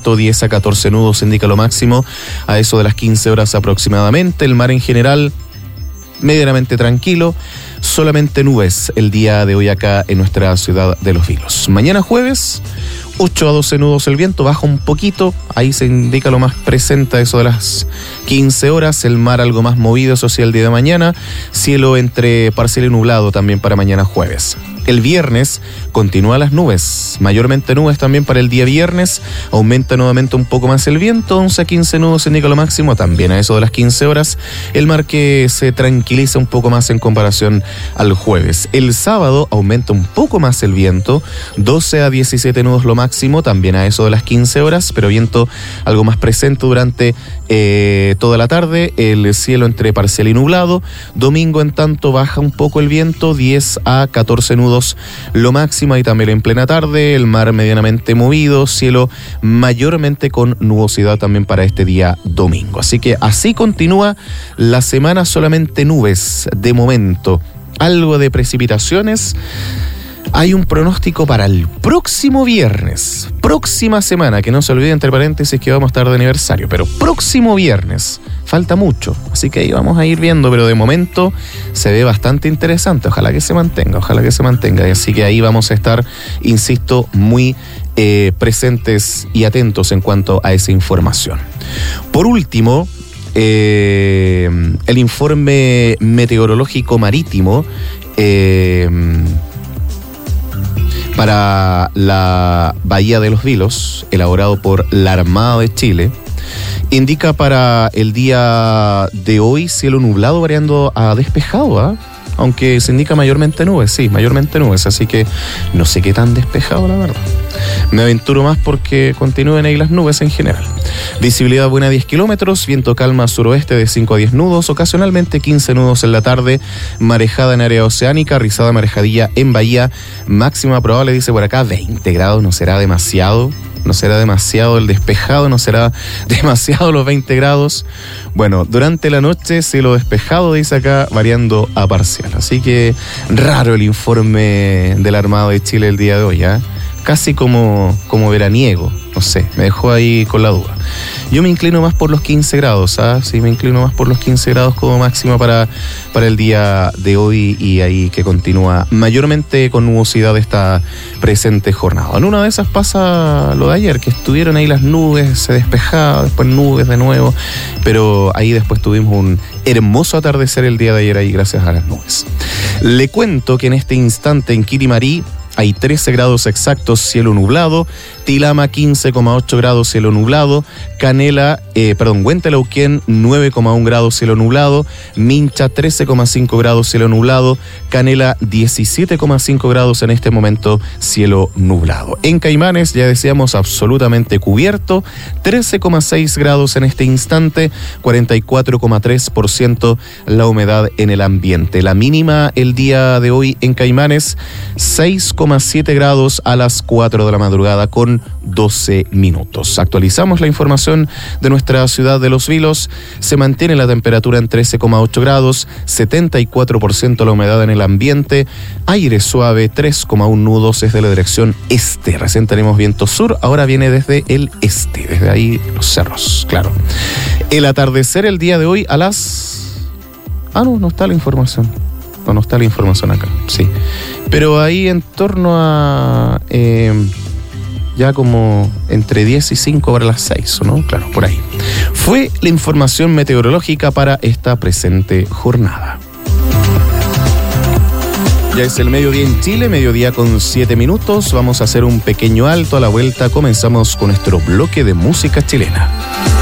viento 10 a 14 nudos indica lo máximo a eso de las 15 horas aproximadamente. El mar en general medianamente tranquilo, solamente nubes el día de hoy acá en nuestra ciudad de Los Vilos. Mañana jueves, 8 a 12 nudos el viento, baja un poquito, ahí se indica lo más presente a eso de las 15 horas, el mar algo más movido, eso sí, el día de mañana, cielo entre parcial y nublado también para mañana jueves. El viernes continúan las nubes, mayormente nubes también para el día viernes, aumenta nuevamente un poco más el viento, 11 a 15 nudos indica lo máximo, también a eso de las 15 horas, el mar que se tranquiliza un poco más en comparación al jueves. El sábado aumenta un poco más el viento, 12 a 17 nudos lo máximo, también a eso de las 15 horas, pero viento algo más presente durante toda la tarde, el cielo entre parcial y nublado. Domingo en tanto baja un poco el viento, 10 a 14 nudos lo máximo, y también en plena tarde el mar medianamente movido, cielo mayormente con nubosidad también para este día domingo. Así que así continúa la semana, solamente nubes de momento, algo de precipitaciones. Hay un pronóstico para el próximo viernes, próxima semana, que no se olvide entre paréntesis que vamos a estar de aniversario, pero próximo viernes, falta mucho, así que ahí vamos a ir viendo, pero de momento se ve bastante interesante, ojalá que se mantenga, y así que ahí vamos a estar, insisto, muy presentes y atentos en cuanto a esa información. Por último, el informe meteorológico marítimo para la Bahía de Los Vilos, elaborado por la Armada de Chile, indica para el día de hoy cielo nublado variando a despejado, aunque se indica mayormente nubes, sí, mayormente nubes, así que no sé qué tan despejado, la verdad. Me aventuro más porque continúen ahí las nubes en general. Visibilidad buena 10 kilómetros, viento calma suroeste de 5 a 10 nudos, ocasionalmente 15 nudos en la tarde, marejada en área oceánica, rizada marejadilla en bahía, máxima probable, dice por acá, 20 grados, ¿no será demasiado? ¿No será demasiado el despejado? ¿No será demasiado los 20 grados? Bueno, durante la noche cielo despejado, dice acá, variando a parcial. Así que raro el informe del Armado de Chile el día de hoy, casi como veraniego, no sé, me dejó ahí con la duda. Yo me inclino más por los 15 grados, sí, me inclino más por los 15 grados como máxima para el día de hoy, y ahí que continúa mayormente con nubosidad esta presente jornada. En una de esas pasa lo de ayer, que estuvieron ahí las nubes, se despejaba, después nubes de nuevo, pero ahí después tuvimos un hermoso atardecer el día de ayer ahí gracias a las nubes. Le cuento que en este instante en Quirimarí hay 13 grados exactos, cielo nublado. Tilama 15,8 grados, cielo nublado. Huentelauquén 9,1 grados, cielo nublado. Mincha 13,5 grados, cielo nublado. Canela 17,5 grados en este momento, cielo nublado. En Caimanes, ya decíamos, absolutamente cubierto. 13,6 grados en este instante. 44,3% la humedad en el ambiente. La mínima el día de hoy en Caimanes, 6,7 grados a las 4 de la madrugada con 12 minutos. Actualizamos la información de nuestra ciudad de Los Vilos. Se mantiene la temperatura en 13,8 grados, 74% la humedad en el ambiente, aire suave, 3,1 nudos desde la dirección este. Recién tenemos viento sur, ahora viene desde el este, desde ahí los cerros, claro. El atardecer el día de hoy a las... no está la información. No está la información acá, sí. Pero ahí en torno a... ya como entre 10 y 5 para las 6, ¿no? Claro, por ahí. Fue la información meteorológica para esta presente jornada. Ya es el mediodía en Chile, mediodía con 7 minutos. Vamos a hacer un pequeño alto. A la vuelta comenzamos con nuestro bloque de música chilena.